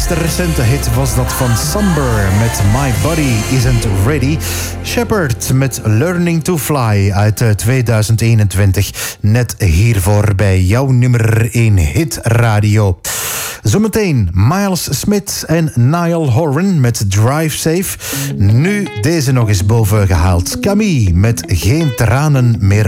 meest recente hit was dat van Somber met My Body Isn't Ready. Shepherd met Learning to Fly uit 2021. Net hiervoor bij jouw nummer 1 hit radio. Zometeen Miles Smith en Niall Horan met Drive Safe. Nu deze nog eens boven gehaald. Camille met Geen tranen meer